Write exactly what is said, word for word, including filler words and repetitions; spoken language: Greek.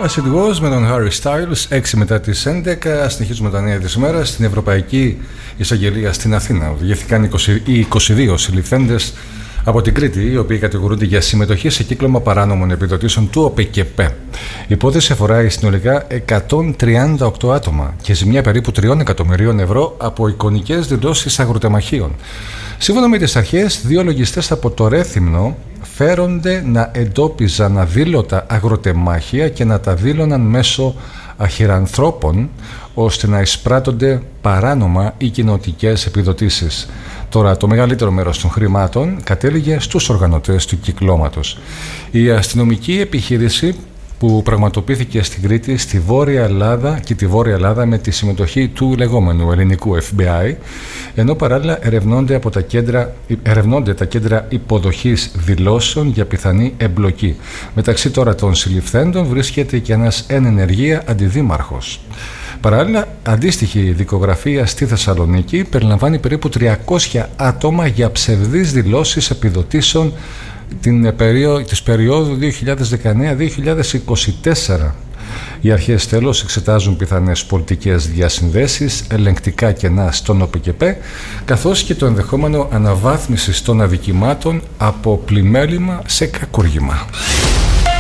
As It Was με τον Harry Styles, έξι μετά τις έντεκα. Συνεχίζουμε τα νέα της ημέρας. Στην Ευρωπαϊκή Εισαγγελία στην Αθήνα οδηγήθηκαν οι είκοσι δύο συλληφθέντες από την Κρήτη, οι οποίοι κατηγορούνται για συμμετοχή σε κύκλωμα παράνομων επιδοτήσεων του ΟΠΕΚΕΠΕ. Η υπόθεση αφορά συνολικά εκατόν τριάντα οκτώ άτομα και ζημιά περίπου τριών εκατομμυρίων ευρώ από εικονικές δηλώσεις αγροτεμαχίων. Σύμφωνα με τις αρχές, δύο λογιστές από το Ρέθυμνο φέρονται να εντόπιζαν αδήλωτα αγροτεμάχια και να τα δήλωναν μέσω αχυρανθρώπων, ώστε να εισπράττονται παράνομα οι κοινοτικές επιδοτήσεις. Τώρα, το μεγαλύτερο μέρος των χρημάτων κατέληγε στους οργανωτές του κυκλώματος. Η αστυνομική επιχείρηση που πραγματοποιήθηκε στην Κρήτη, στη Βόρεια Ελλάδα και τη Βόρεια Ελλάδα με τη συμμετοχή του λεγόμενου ελληνικού Εφ Μπι Άι, ενώ παράλληλα ερευνώνται, από τα κέντρα, ερευνώνται τα κέντρα υποδοχής δηλώσεων για πιθανή εμπλοκή. Μεταξύ τώρα των συλληφθέντων βρίσκεται και ένας εν ενεργεία αντιδήμαρχος. Παράλληλα, αντίστοιχη δικογραφία στη Θεσσαλονίκη περιλαμβάνει περίπου τριακόσια άτομα για ψευδείς δηλώσεις επιδοτήσεων την περίοδο, της περίοδου δύο χιλιάδες δεκαεννέα με δύο χιλιάδες είκοσι τέσσερα. Οι αρχές τέλος εξετάζουν πιθανές πολιτικές διασυνδέσεις, ελεγκτικά κενά στον ΟΠΕΚΕΠΕ, καθώς και το ενδεχόμενο αναβάθμισης των αδικημάτων από πλημέλημα σε κακούργημα.